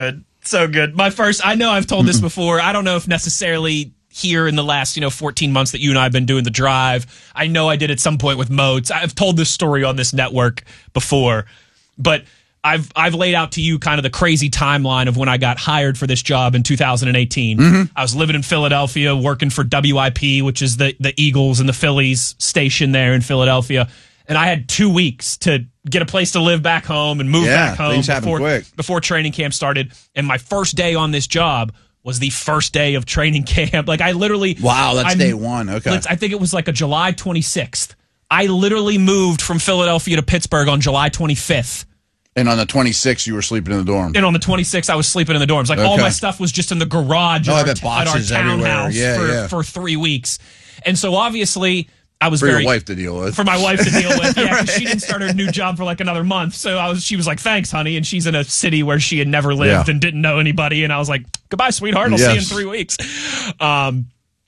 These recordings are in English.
So good. I know I've told this before. I don't know if necessarily here in the last, 14 months that you and I have been doing the drive. I know I did at some point with Moats. I've told this story on this network before, but I've laid out to you kind of the crazy timeline of when I got hired for this job in 2018. I was living in Philadelphia, working for WIP, which is the Eagles and the Phillies station there in Philadelphia. And I had 2 weeks to get a place to live back home and move back home before training camp started. And my first day on this job was the first day of training camp. Like I literally... Wow, that's day one. Okay. I think it was like a July 26th. I literally moved from Philadelphia to Pittsburgh on July 25th. And on the 26th, you were sleeping in the dorm. And on the 26th, I was sleeping in the dorms. Like all my stuff was just in the garage at our townhouse for 3 weeks. And so obviously... I was for your wife to deal with. For my wife to deal with, yeah. Because she didn't start her new job for like another month. So she was like, "Thanks, honey," and she's in a city where she had never lived and didn't know anybody. And I was like, "Goodbye, sweetheart. I'll see you in 3 weeks." I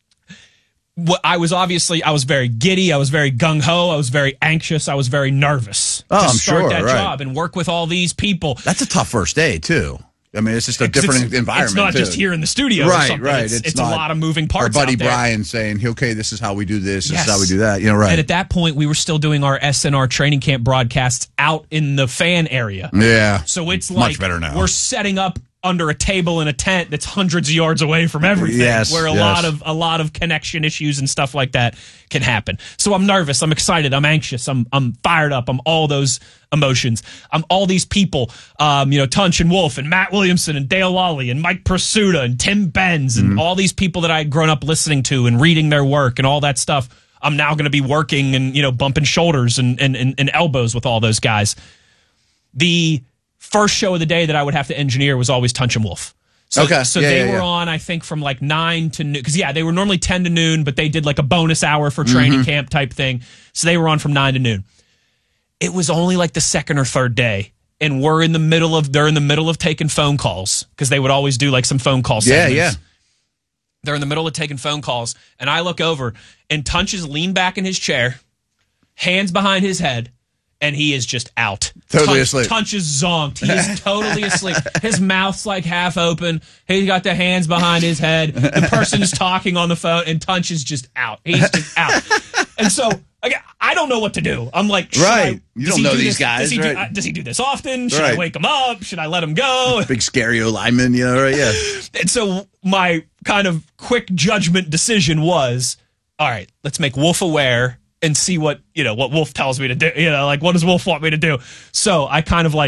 was very giddy. I was very gung ho. I was very anxious. I was very nervous to start that job and work with all these people. That's a tough first day too. I mean, it's just a different environment. It's not just here in the studio. Right. It's a lot of moving parts. Our buddy Brian saying, "Okay, this is how we do this. This is how we do that." Right. And at that point, we were still doing our SNR training camp broadcasts out in the fan area. Yeah. So it's much better now. We're setting up under a table in a tent that's hundreds of yards away from everything, where a lot of connection issues and stuff like that can happen. So I'm nervous, I'm excited, I'm anxious, I'm fired up, I'm all those emotions. I'm all these people, Tunch and Wolf and Matt Williamson and Dale Lally and Mike Pursuta and Tim Benz and all these people that I had grown up listening to and reading their work and all that stuff. I'm now going to be working and bumping shoulders and elbows with all those guys. The first show of the day that I would have to engineer was always Tunch and Wolf. So they were on, I think, from like 9 to noon. Because, they were normally 10 to noon, but they did like a bonus hour for training camp type thing. So they were on from 9 to noon. It was only like the second or third day. And they're in the middle of taking phone calls. Because they would always do like some phone call segments. Yeah. They're in the middle of taking phone calls. And I look over, and Tunch is leaned back in his chair, hands behind his head. And he is just out. Totally asleep. Tunch is zonked. He is totally asleep. His mouth's like half open. He's got the hands behind his head. The person is talking on the phone, and Tunch is just out. He's just out. And so, I don't know what to do. I'm like, you don't know these guys. Does he do this often? Should I wake him up? Should I let him go? Big scary lineman, And so my kind of quick judgment decision was, all right, let's make Wolf aware and see what Wolf tells me to do. What does Wolf want me to do? So I kind of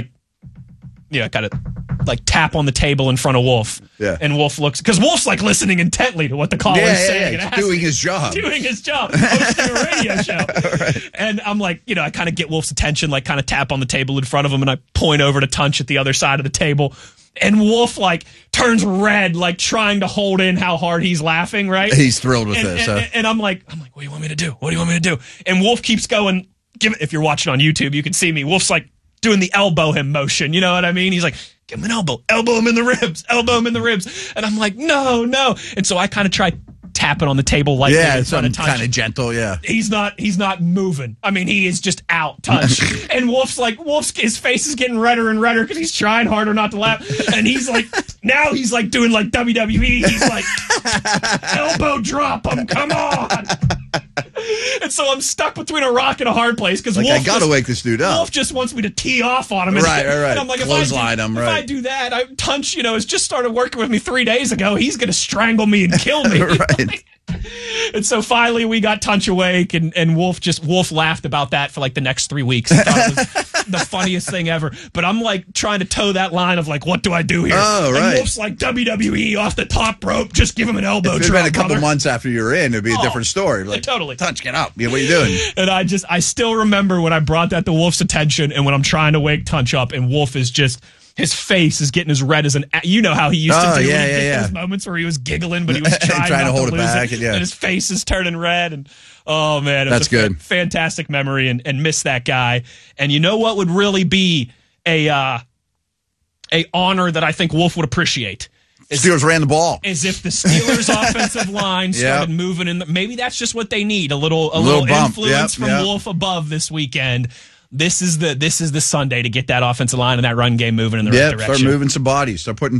tap on the table in front of Wolf. Yeah. And Wolf looks, because Wolf's like listening intently to what the caller is saying. Yeah. Doing his job. Hosting a radio show. Right. And I'm like, I kind of get Wolf's attention, like kind of tap on the table in front of him, and I point over to Tunch at the other side of the table. And Wolf turns red, trying to hold in how hard he's laughing, right? He's thrilled with this. And I'm like, what do you want me to do? What do you want me to do? And Wolf keeps going. If you're watching on YouTube, you can see me. Wolf's doing the elbow him motion. You know what I mean? He's like, give him an elbow him in the ribs. And I'm like, no. And so I kind of try tapping on the table lightly in front of Tunch. Kind of gentle, yeah. He's not moving. I mean, he is just out, Tunch. And Wolf's his face is getting redder and redder because he's trying harder not to laugh. And he's now he's doing WWE. He's elbow drop him, come on. And so I'm stuck between a rock and a hard place because I gotta wake this dude up. Wolf just wants me to tee off on him. Right. And I'm like, if I do that, Tunch, has just started working with me 3 days ago. He's gonna strangle me and kill me. Right. And so finally we got Tunch awake, and Wolf laughed about that for the next 3 weeks. I thought it was the funniest thing ever. But I'm trying to toe that line of what do I do here? Oh, right. And Wolf's WWE off the top rope, just give him an elbow drop. If it had been a couple months after you were in, it'd be a different story. Totally. Tunch, get up. What are you doing? And I still remember when I brought that to Wolf's attention, and when I'm trying to wake Tunch up, and Wolf is just, his face is getting as red as how he used to do those moments where he was giggling, but he was trying to hold it back, and his face is turning red. And oh man, that's good. Fantastic memory, and miss that guy. And you know what would really be a honor that I think Wolf would appreciate? Steelers ran the ball. As if the Steelers' offensive line started moving in. Maybe that's just what they need. A little bump. Influence from Wolf above this weekend. This is the Sunday to get that offensive line and that run game moving in the right direction. Start moving some bodies. Start putting